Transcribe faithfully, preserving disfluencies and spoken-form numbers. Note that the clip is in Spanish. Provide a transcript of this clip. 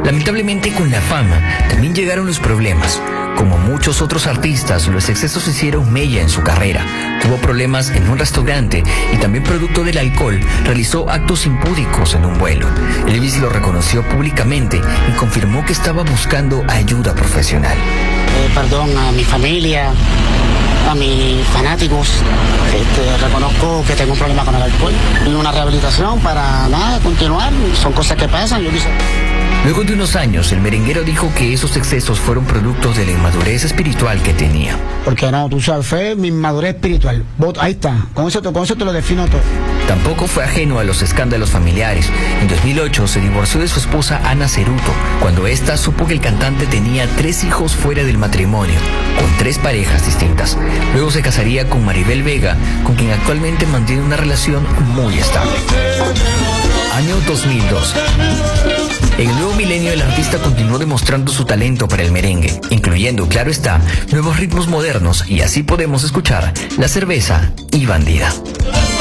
Lamentablemente, con la fama también llegaron los problemas. Como muchos otros artistas, los excesos hicieron mella en su carrera. Tuvo problemas en un restaurante y también, producto del alcohol, realizó actos impúdicos en un vuelo. Elvis lo reconoció públicamente y confirmó que estaba buscando ayuda profesional. Eh, perdón a mi familia, a mis fanáticos. Este, reconozco que tengo un problema con el alcohol. Y una rehabilitación para nada, continuar. Son cosas que pasan. Yo quise... Luego de unos años, el merenguero dijo que esos excesos fueron productos de la inmadurez espiritual que tenía. Porque no, tú sabes, fue mi inmadurez espiritual. Ahí está, con eso, con eso te lo defino todo. Tampoco fue ajeno a los escándalos familiares. En dos mil ocho se divorció de su esposa Ana Ceruto, cuando ésta supo que el cantante tenía tres hijos fuera del matrimonio, con tres parejas distintas. Luego se casaría con Maribel Vega, con quien actualmente mantiene una relación muy estable. Año dos mil dos. En el nuevo milenio, el artista continuó demostrando su talento para el merengue, incluyendo, claro está, nuevos ritmos modernos, y así podemos escuchar La Cerveza y Bandida.